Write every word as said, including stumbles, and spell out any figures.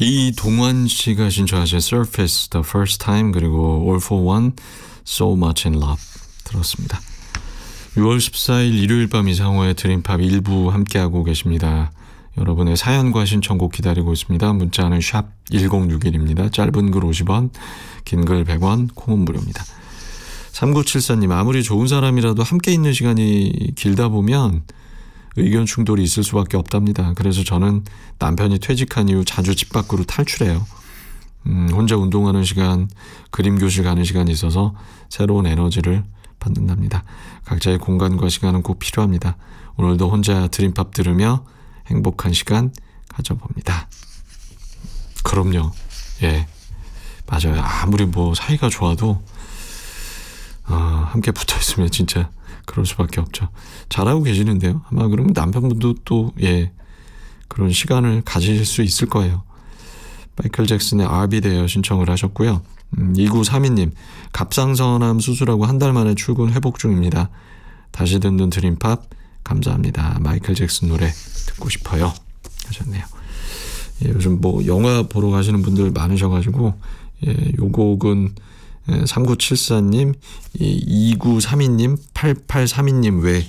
이동환 씨가 신청하신 Surface, The First Time, 그리고 All for One, So Much in Love 들었습니다. 유월 십사일 일요일 밤 이상호의 드림팝 일부 함께하고 계십니다. 여러분의 사연과 신청곡 기다리고 있습니다. 문자는 샵 일공육일입니다. 짧은 글 오십 원, 긴 글 백 원, 콩은 무료입니다. 삼구칠사님, 아무리 좋은 사람이라도 함께 있는 시간이 길다 보면 의견 충돌이 있을 수밖에 없답니다. 그래서 저는 남편이 퇴직한 이후 자주 집 밖으로 탈출해요. 음, 혼자 운동하는 시간, 그림 교실 가는 시간이 있어서 새로운 에너지를 받는답니다. 각자의 공간과 시간은 꼭 필요합니다. 오늘도 혼자 드림팝 들으며 행복한 시간 가져봅니다. 그럼요. 예, 맞아요. 아무리 뭐 사이가 좋아도 어, 함께 붙어있으면 진짜 그럴 수밖에 없죠. 잘하고 계시는데요. 아마 그러면 남편분도 또 예, 그런 시간을 가질 수 있을 거예요. 마이클 잭슨의 I'll Be There 신청을 하셨고요. 음, 이구삼이님, 갑상선암 수술하고 한 달 만에 출근 회복 중입니다. 다시 듣는 드림팝 감사합니다. 마이클 잭슨 노래 듣고 싶어요 하셨네요. 예, 요즘 뭐 영화 보러 가시는 분들 많으셔가지고 예, 요 곡은 삼구칠사님, 이구삼이님, 팔팔삼이님 외